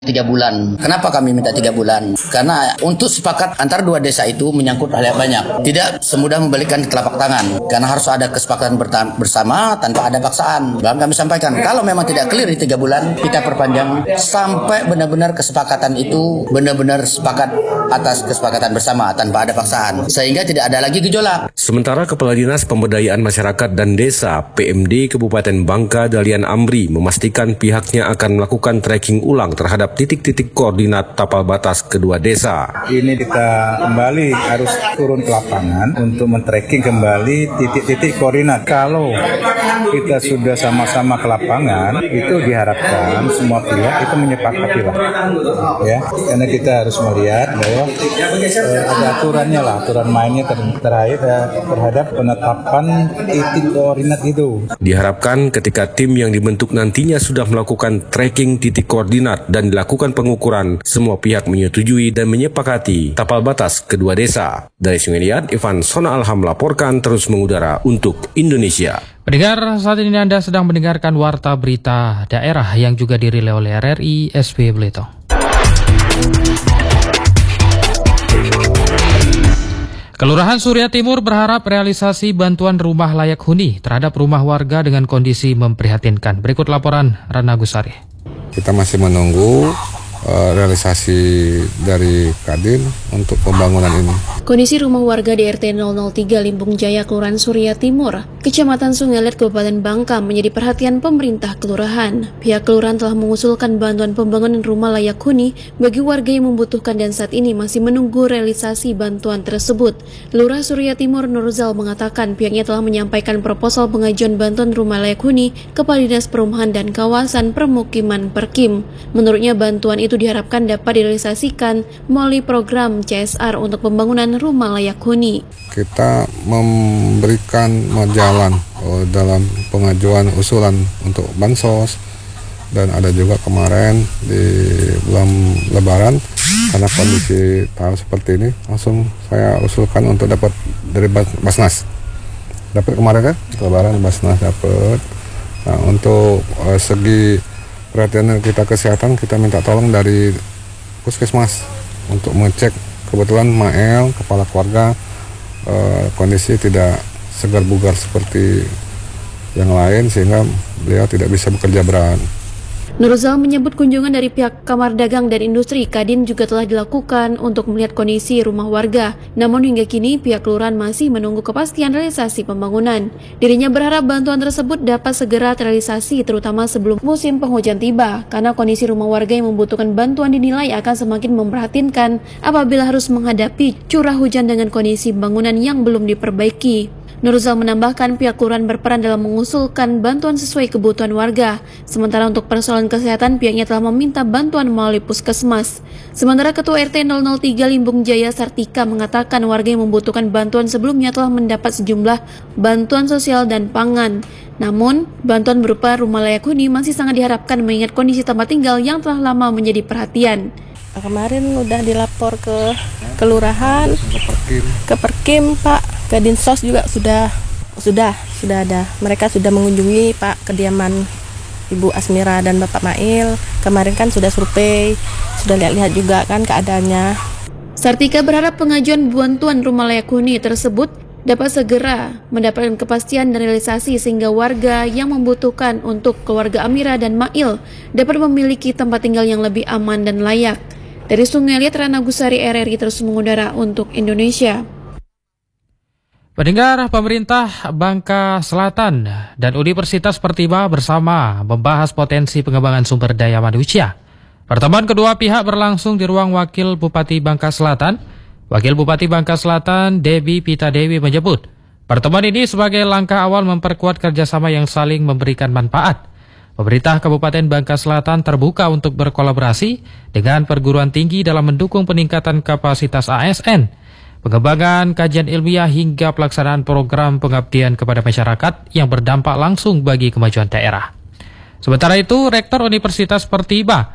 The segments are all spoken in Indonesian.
3 bulan. Kenapa kami minta 3 bulan? Karena untuk sepakat antara dua desa itu menyangkut hal yang banyak. Tidak semudah membalikan telapak tangan. Karena harus ada kesepakatan bersama tanpa ada paksaan. Bahkan kami sampaikan, kalau memang tidak clear di 3 bulan, kita perpanjang sampai benar-benar kesepakatan itu benar-benar sepakat atas kesepakatan bersama tanpa ada paksaan. Sehingga tidak ada lagi gejolak. Sementara Kepala Dinas Pemberdayaan Masyarakat dan Desa PMD Kabupaten Bangka Dalian Amri memastikan pihaknya akan melakukan tracking ulang terhadap titik-titik koordinat tapal batas kedua desa. Ini kita kembali harus turun ke lapangan untuk men-tracking kembali titik-titik koordinat. Kalau kita sudah sama-sama ke lapangan, itu diharapkan semua pihak itu menyepakati lah, ya. Karena kita harus melihat bahwa ada aturannya lah, aturan mainnya terhadap penetapan titik koordinat itu. Diharapkan ketika tim yang dibentuk nantinya sudah melakukan tracking titik koordinat dan dilakukan pengukuran, semua pihak menyetujui dan menyepakati tapal batas kedua desa. Dari Sungai Liat, Ivan Sona Alham melaporkan terus mengudara untuk Indonesia. Pendengar, saat ini Anda sedang mendengarkan Warta Berita Daerah yang juga dirilai oleh RRI SP Beleto. Kelurahan Surya Timur berharap realisasi bantuan rumah layak huni terhadap rumah warga dengan kondisi memprihatinkan. Berikut laporan Rana Gusari. Kita masih menunggu realisasi dari Kadin untuk pembangunan ini. Kondisi rumah warga di RT 003 Limbung Jaya, Kelurahan Surya Timur, Kecamatan Sungai Liat, Kabupaten Bangka menjadi perhatian pemerintah kelurahan. Pihak kelurahan telah mengusulkan bantuan pembangunan rumah layak huni bagi warga yang membutuhkan dan saat ini masih menunggu realisasi bantuan tersebut. Lurah Surya Timur Nurzal mengatakan pihaknya telah menyampaikan proposal pengajuan bantuan rumah layak huni kepada Dinas Perumahan dan Kawasan Permukiman Perkim. Menurutnya bantuan itu diharapkan dapat direalisasikan melalui program CSR untuk pembangunan rumah layak huni. Kita memberikan jalan dalam pengajuan usulan untuk bansos, dan ada juga kemarin di bulan Lebaran karena kondisi tahun seperti ini langsung saya usulkan untuk dapat dari Basnas. Dapat kemarin kan Lebaran Basnas dapat. Nah, untuk segi perhatian kita kesehatan, kita minta tolong dari puskesmas untuk mengecek. Kebetulan Mael, kepala keluarga, kondisi tidak segar bugar seperti yang lain sehingga beliau tidak bisa bekerja berat. Nurzal menyebut kunjungan dari pihak Kamar Dagang dan Industri Kadin juga telah dilakukan untuk melihat kondisi rumah warga. Namun hingga kini pihak kelurahan masih menunggu kepastian realisasi pembangunan. Dirinya berharap bantuan tersebut dapat segera terrealisasi terutama sebelum musim penghujan tiba, karena kondisi rumah warga yang membutuhkan bantuan dinilai akan semakin memprihatinkan apabila harus menghadapi curah hujan dengan kondisi bangunan yang belum diperbaiki. Nurzal menambahkan pihak kelurahan berperan dalam mengusulkan bantuan sesuai kebutuhan warga. Sementara untuk persoalan kesehatan pihaknya telah meminta bantuan melalui puskesmas. Sementara Ketua RT 003 Limbung Jaya Sartika mengatakan warga yang membutuhkan bantuan sebelumnya telah mendapat sejumlah bantuan sosial dan pangan. Namun, bantuan berupa rumah layak huni masih sangat diharapkan mengingat kondisi tempat tinggal yang telah lama menjadi perhatian. Kemarin udah dilapor ke kelurahan, ke Perkim, Pak, ke Dinsos juga sudah ada. Mereka sudah mengunjungi Pak kediaman Ibu Asmira dan Bapak Mail. Kemarin kan sudah survei, sudah lihat-lihat juga kan keadaannya. Sartika berharap pengajuan bantuan rumah layak huni tersebut dapat segera mendapatkan kepastian dan realisasi sehingga warga yang membutuhkan untuk keluarga Amira dan Mail dapat memiliki tempat tinggal yang lebih aman dan layak. Dari Sungai Liat, Rana Gusari, RRI terus mengudara untuk Indonesia. Pendengar, pemerintah Bangka Selatan dan Universitas Pertiba bersama membahas potensi pengembangan sumber daya manusia. Pertemuan kedua pihak berlangsung di ruang Wakil Bupati Bangka Selatan. Wakil Bupati Bangka Selatan, Debbie Pita Dewi menyebut, pertemuan ini sebagai langkah awal memperkuat kerjasama yang saling memberikan manfaat. Pemerintah Kabupaten Bangka Selatan terbuka untuk berkolaborasi dengan perguruan tinggi dalam mendukung peningkatan kapasitas ASN, pengembangan kajian ilmiah hingga pelaksanaan program pengabdian kepada masyarakat yang berdampak langsung bagi kemajuan daerah. Sementara itu, Rektor Universitas Pertiba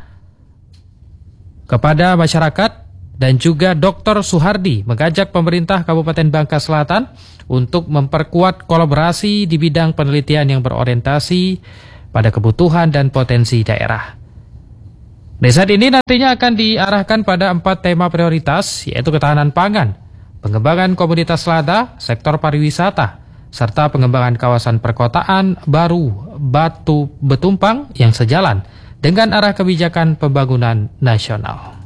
kepada masyarakat dan juga Dr. Suhardi mengajak pemerintah Kabupaten Bangka Selatan untuk memperkuat kolaborasi di bidang penelitian yang berorientasi pada kebutuhan dan potensi daerah. Desa ini nantinya akan diarahkan pada 4 tema prioritas, yaitu ketahanan pangan, pengembangan komoditas lada, sektor pariwisata, serta pengembangan kawasan perkotaan baru Batu Betumpang yang sejalan dengan arah kebijakan pembangunan nasional.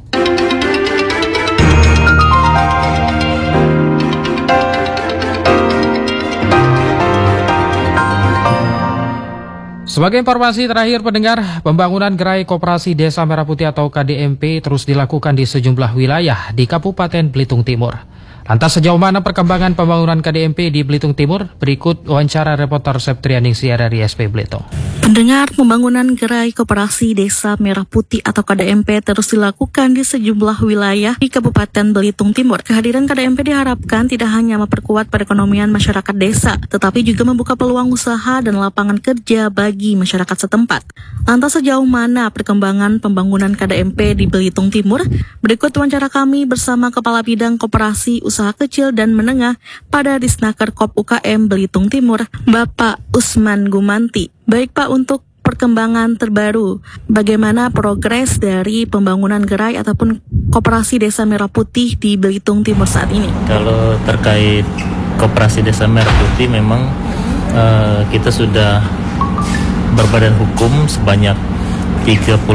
Sebagai informasi terakhir pendengar, pembangunan gerai koperasi Desa Merah Putih atau KDMP terus dilakukan di sejumlah wilayah di Kabupaten Belitung Timur. Lantas sejauh mana perkembangan pembangunan KDMP di Belitung Timur? Berikut wawancara reporter Septrianingsih dari SP Belitung. Pendengar, pembangunan gerai koperasi Desa Merah Putih atau KDMP terus dilakukan di sejumlah wilayah di Kabupaten Belitung Timur. Kehadiran KDMP diharapkan tidak hanya memperkuat perekonomian masyarakat desa, tetapi juga membuka peluang usaha dan lapangan kerja bagi masyarakat setempat. Lantas sejauh mana perkembangan pembangunan KDMP di Belitung Timur? Berikut wawancara kami bersama Kepala Bidang Koperasi Usaha Kecil dan Menengah pada Disnaker Kop UKM Belitung Timur, Bapak Usman Gumanti. Baik Pak, untuk perkembangan terbaru, bagaimana progres dari pembangunan gerai ataupun koperasi Desa Merah Putih di Belitung Timur saat ini? Kalau terkait koperasi Desa Merah Putih memang kita sudah berbadan hukum sebanyak 39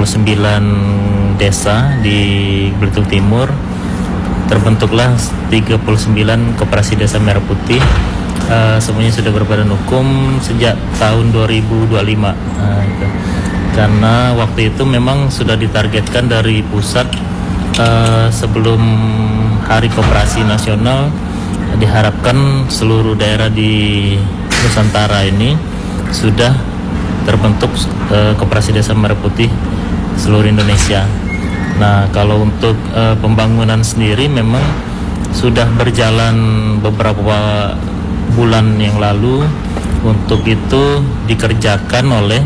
desa di Belitung Timur. Terbentuklah 39 koperasi Desa Merah Putih. Semuanya sudah berbadan hukum sejak tahun 2025 gitu. Karena waktu itu memang sudah ditargetkan dari pusat sebelum Hari Koperasi Nasional, diharapkan seluruh daerah di Nusantara ini sudah terbentuk koperasi Desa Merah Putih seluruh Indonesia. Nah, kalau untuk pembangunan sendiri memang sudah berjalan beberapa bulan yang lalu. Untuk itu dikerjakan oleh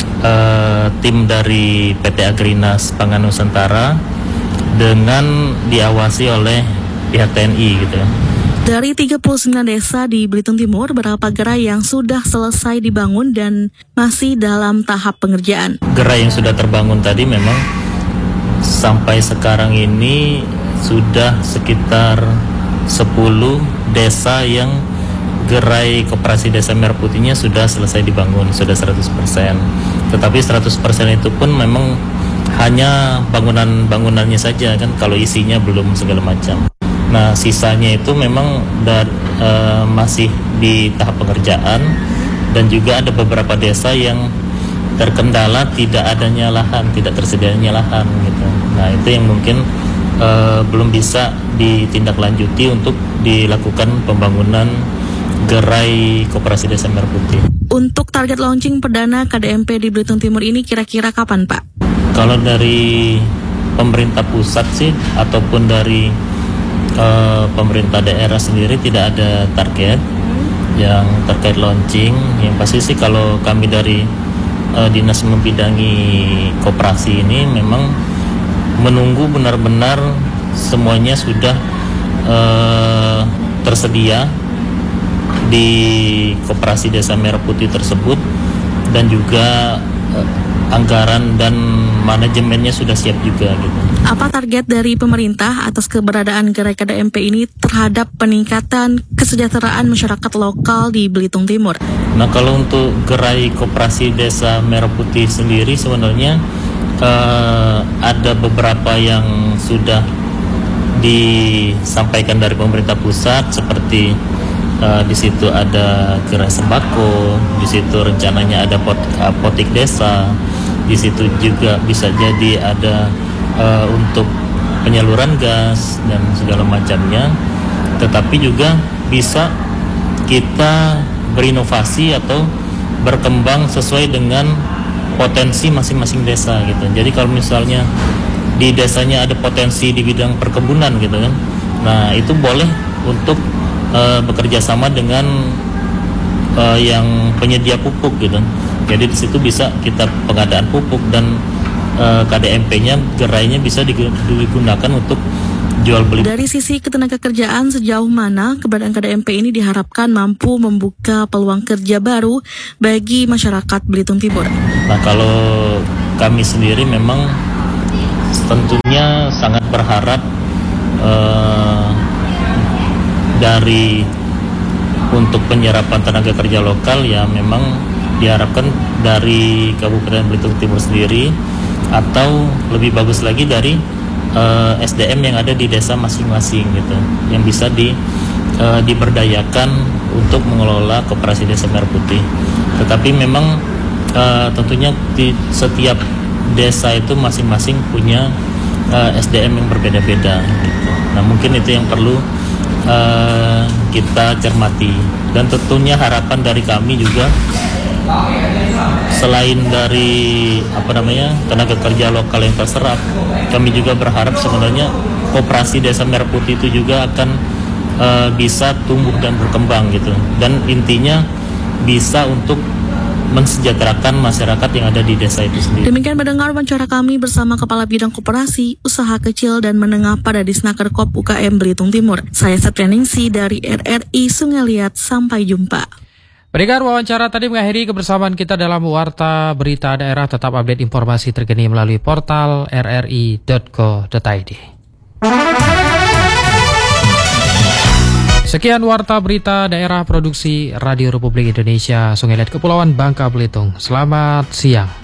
tim dari PT Agrinas Pangan Nusantara dengan diawasi oleh pihak TNI gitu. Dari 39 desa di Belitung Timur, berapa gerai yang sudah selesai dibangun dan masih dalam tahap pengerjaan? Gerai yang sudah terbangun tadi memang sampai sekarang ini sudah sekitar 10 desa yang gerai koperasi Desa Merah Putihnya sudah selesai dibangun, sudah 100%. Tetapi 100% itu pun memang hanya bangunannya saja kan, kalau isinya belum segala macam. Nah, sisanya itu memang masih di tahap pengerjaan, dan juga ada beberapa desa yang terkendala tidak adanya lahan, tidak tersedianya lahan gitu. Nah, itu yang mungkin belum bisa ditindaklanjuti untuk dilakukan pembangunan gerai koperasi Desa Merah Putih. Untuk target launching perdana KDMP di Belitung Timur ini kira-kira kapan, Pak? Kalau dari pemerintah pusat sih ataupun dari pemerintah daerah sendiri tidak ada target yang terkait launching. Yang pasti sih kalau kami dari dinas membidangi koperasi ini memang menunggu benar-benar semuanya sudah tersedia di koperasi Desa Merah Putih tersebut, dan juga anggaran dan manajemennya sudah siap juga gitu. Apa target dari pemerintah atas keberadaan gerai KDMP ini terhadap peningkatan kesejahteraan masyarakat lokal di Belitung Timur? Nah, kalau untuk gerai koperasi Desa Merah Putih sendiri sebenarnya ada beberapa yang sudah disampaikan dari pemerintah pusat, seperti di situ ada gerai sembako, di situ rencananya ada apotik desa, di situ juga bisa jadi ada untuk penyaluran gas dan segala macamnya. Tetapi juga bisa kita berinovasi atau berkembang sesuai dengan potensi masing-masing desa gitu. Jadi kalau misalnya di desanya ada potensi di bidang perkebunan gitu kan, nah itu boleh untuk bekerja sama dengan yang penyedia pupuk gitu. Jadi di situ bisa kita pengadaan pupuk, dan KDMP-nya, gerainya bisa digunakan untuk jual beli. Dari sisi ketenagakerjaan, sejauh mana keberadaan KDMP ini diharapkan mampu membuka peluang kerja baru bagi masyarakat Belitung Timur? Nah, kalau kami sendiri memang tentunya sangat berharap dari untuk penyerapan tenaga kerja lokal ya memang diharapkan dari Kabupaten Belitung Timur sendiri atau lebih bagus lagi dari SDM yang ada di desa masing-masing gitu, yang bisa diberdayakan untuk mengelola koperasi desa Merah Putih. Tetapi memang tentunya di setiap desa itu masing-masing punya SDM yang berbeda-beda gitu. Nah mungkin itu yang perlu kita cermati, dan tentunya harapan dari kami juga selain dari tenaga kerja lokal yang terserap, kami juga berharap sebenarnya koperasi desa Merah Putih itu juga akan bisa tumbuh dan berkembang gitu, dan intinya bisa untuk mensejahterakan masyarakat yang ada di desa itu sendiri. Demikian mendengar wawancara kami bersama Kepala Bidang Koperasi, Usaha Kecil dan Menengah pada Disnaker Kop UKM Belitung Timur. Saya Septrianingsih dari RRI Sungai Liat. Sampai jumpa. Pendengar, wawancara tadi mengakhiri kebersamaan kita dalam Warta Berita Daerah. Tetap update informasi terkini melalui portal rri.co.id. Sekian Warta Berita Daerah produksi Radio Republik Indonesia Sungai Liat Kepulauan Bangka Belitung. Selamat siang.